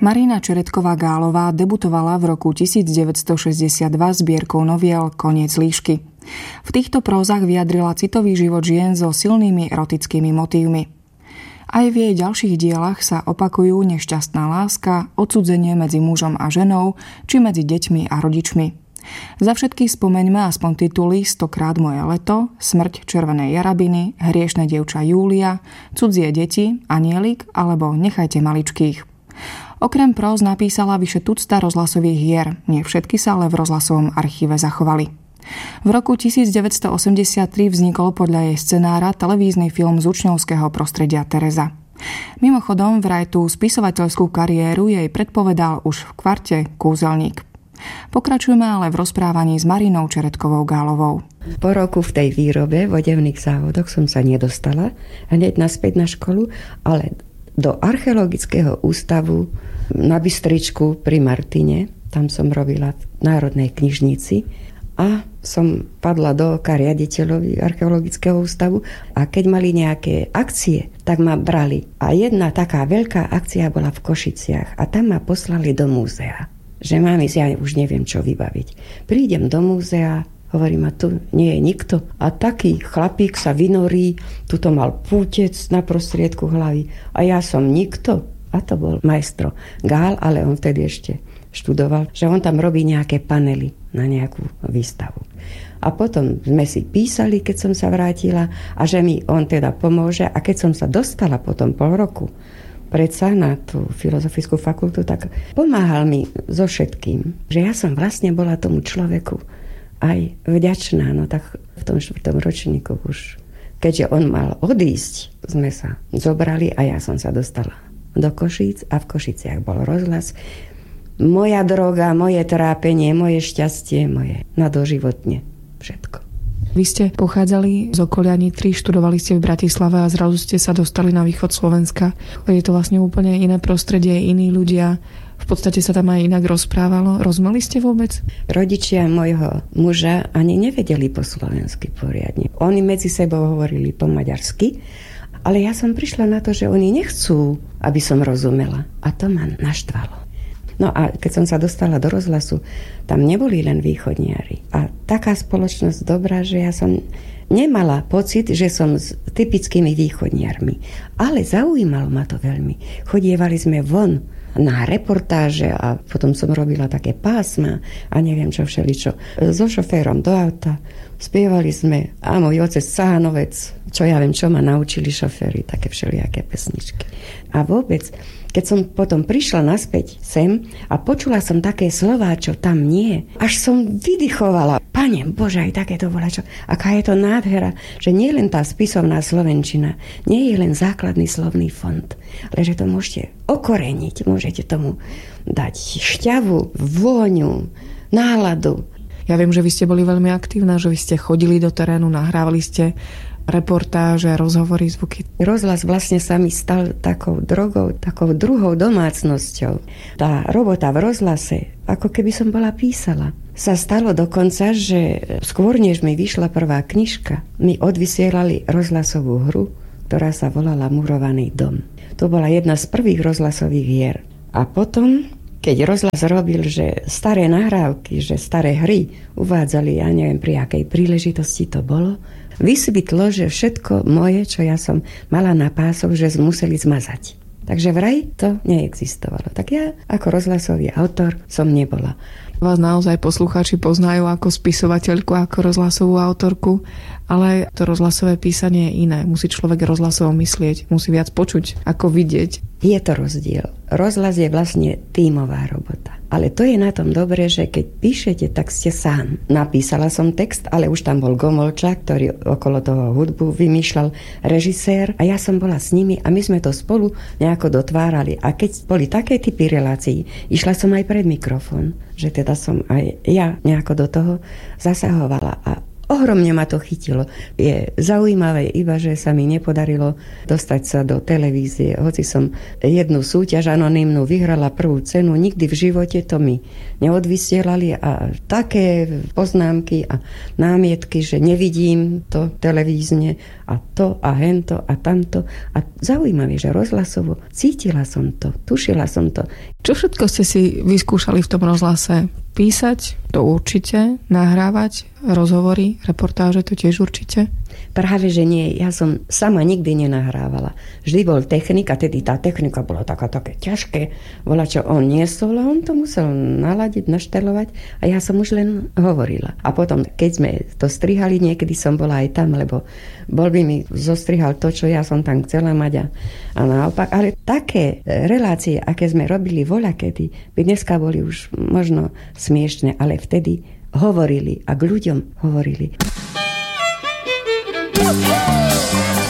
Marina Čeretková-Gálová debutovala v roku 1962 zbierkou noviel Koniec líšky. V týchto prózach vyjadrila citový život žien so silnými erotickými motívmi. Aj v jej ďalších dielach sa opakujú nešťastná láska, odcudzenie medzi mužom a ženou, či medzi deťmi a rodičmi. Za všetky spomeňme aspoň tituly Stokrát moje leto, Smrť červenej jarabiny, Hriešne dievča Júlia, Cudzie deti, Anielik alebo Nechajte maličkých. Okrem próz napísala vyše tucta rozhlasových hier, nie všetky sa ale v rozhlasovom archíve zachovali. V roku 1983 vznikol podľa jej scenára televízny film z učňovského prostredia Tereza. Mimochodom, vraj tú spisovateľskú kariéru jej predpovedal už v kvarte Kúzelník. Pokračujeme ale v rozprávaní s Marinou Čeretkovou-Gálovou. Po roku v tej výrobe v odevných závodoch som sa nedostala hneď naspäť na školu, ale do archeologického ústavu na Bystričku pri Martine. Tam som robila v Národnej knižnici a som padla do oka riaditeľovi archeologického ústavu a keď mali nejaké akcie, tak ma brali. A jedna taká veľká akcia bola v Košiciach a tam ma poslali do múzea. Že mám ísť, ja už neviem, čo vybaviť. Prídem do múzea, hovorím, a tu nie je nikto. A taký chlapík sa vynorí, tuto mal pútec na prostriedku hlavy. A ja som nikto. A to bol majstro Gál, ale on vtedy ešte študoval, že on tam robí nejaké panely na nejakú výstavu. A potom sme si písali, keď som sa vrátila, a že mi on teda pomôže. A keď som sa dostala potom pol roku predsa na tú filozofickú fakultu, tak pomáhal mi so všetkým. Že ja som vlastne bola tomu človeku aj vďačná. No tak v tom 4. ročníku už, keďže on mal odísť, sme sa zobrali a ja som sa dostala do Košíc a v Košiciach bol rozhlas. Moja droga, moje trápenie, moje šťastie, moje nadoživotne všetko. Vy ste pochádzali z okolia Nitry, študovali ste v Bratislave a zrazu ste sa dostali na východ Slovenska. Je to vlastne úplne iné prostredie, iní ľudia. V podstate sa tam aj inak rozprávalo. Rozumeli ste vôbec? Rodičia môjho muža ani nevedeli po slovensky poriadne. Oni medzi sebou hovorili po maďarsky, ale ja som prišla na to, že oni nechcú, aby som rozumela. A to ma naštvalo. No a keď som sa dostala do rozhlasu, tam neboli len východniari. A taká spoločnosť dobrá, že ja som nemala pocit, že som s typickými východniarmi. Ale zaujímalo ma to veľmi. Chodievali sme von na reportáže a potom som robila také pásma a neviem čo všeličo. So šoférom do auta spievali sme a môj otec Sáhanovec, čo ja viem, čo ma naučili šoféry, také všelijaké pesničky. A vôbec, keď som potom prišla naspäť sem a počula som také slová, čo tam nie, až som vydychovala. Pane Bože, aj takéto volačo. Aká je to nádhera, že nie len tá spisovná slovenčina, nie je len základný slovný fond, ale že to môžete okoreniť, môžete tomu dať šťavu, vôňu, náladu. Ja viem, že vy ste boli veľmi aktívna, že vy ste chodili do terénu, nahrávali ste reportáže, rozhovory, zvuky. Rozhlas vlastne sa mi stal takou drogou, takou druhou domácnosťou. Tá robota v rozhlase, ako keby som bola písala. Sa stalo dokonca, že skôr než mi vyšla prvá knižka, mi odvysielali rozhlasovú hru, ktorá sa volala Murovaný dom. To bola jedna z prvých rozhlasových hier. A potom, keď rozhlas robil, že staré nahrávky, že staré hry uvádzali, ja neviem pri akej príležitosti to bolo, vysvetlo, že všetko moje, čo ja som mala na pásoch, že museli zmazať. Takže vraj to neexistovalo. Tak ja ako rozhlasový autor som nebola. Vás naozaj poslucháči poznajú ako spisovateľku, ako rozhlasovú autorku, ale to rozhlasové písanie je iné. Musí človek rozhlasovo myslieť, musí viac počuť, ako vidieť. Je to rozdiel. Rozhlas je vlastne tímová robota. Ale to je na tom dobre, že keď píšete, tak ste sám. Napísala som text, ale už tam bol Gomolčák, ktorý okolo toho hudbu vymýšľal, režisér, a ja som bola s nimi a my sme to spolu nejako dotvárali. A keď boli také typy relácií, išla som aj pred mikrofón, že teda som aj ja nejako do toho zasahovala. A Ohromne ma to chytilo. Je zaujímavé iba, že sa mi nepodarilo dostať sa do televízie. Hoci som jednu súťaž anonymnú vyhrala prvú cenu, nikdy v živote to mi neodvysielali a také poznámky a námietky, že nevidím to televízne a to a hento a tamto. A zaujímavé, že rozhlasovo cítila som to, tušila som to. Čo všetko ste si vyskúšali v tom rozhlase? Písať? To určite. Nahrávať? Rozhovory? Reportáže? To tiež určite? Práve, že nie. Ja som sama nikdy nenahrávala. Vždy bol technik a tedy tá technika bola také ťažké. Bola, čo on niesol a on to musel naladiť, naštelovať a ja som už len hovorila. A potom, keď sme to strihali, niekedy som bola aj tam, lebo bol by mi zostrihal to, čo ja som tam chcela mať a naopak. Ale také relácie, aké sme robili voľakedy, by dneska boli už možno smiešne, ale vtedy hovorili a k ľuďom hovorili.